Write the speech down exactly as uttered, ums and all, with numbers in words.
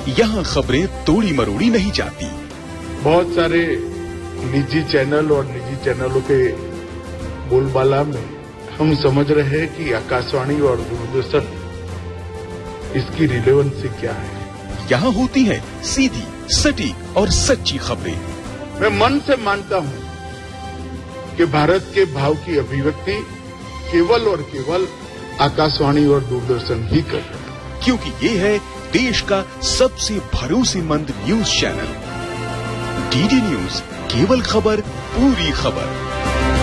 यहाँ खबरें तोड़ी मरोड़ी नहीं जाती। बहुत सारे निजी चैनल और निजी चैनलों के बोलबाला में हम समझ रहे हैं कि आकाशवाणी और दूरदर्शन इसकी रिलेवेंसी क्या है। यहाँ होती है सीधी, सटीक और सच्ची खबरें। मैं मन से मानता हूँ कि भारत के भाव की अभिव्यक्ति केवल और केवल आकाशवाणी और दूरदर्शन ही कर रहे हैं, क्योंकि ये है देश का सबसे भरोसेमंद न्यूज चैनल। डीडी न्यूज, केवल खबर पूरी खबर।